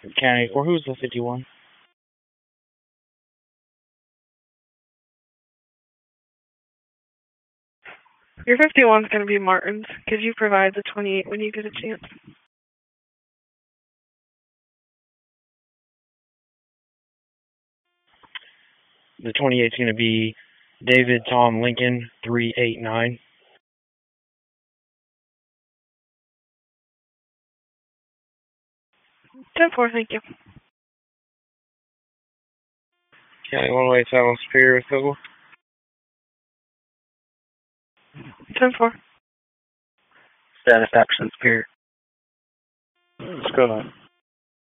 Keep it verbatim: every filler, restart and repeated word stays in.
County, or who's the fifty-one? Your fifty-one's going to be Martin's. Could you provide the twenty-eight when you get a chance? The twenty-eight's going to be David Tom Lincoln, three eight nine. ten four, thank you. County one-way Saddle Superior with Google. ten four. Status action Superior. Let's go on.